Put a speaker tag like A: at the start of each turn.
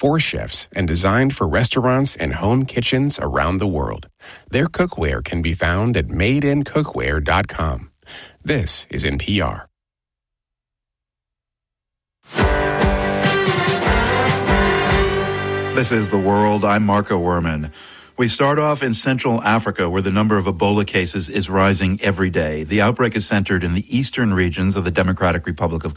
A: for chefs and designed for restaurants and home kitchens around the world. Their cookware can be found at madeincookware.com. This is NPR.
B: This is The World. I'm Marco Werman. We start off in Central Africa, where the number of Ebola cases is rising every day. The outbreak is centered in the eastern regions of the Democratic Republic of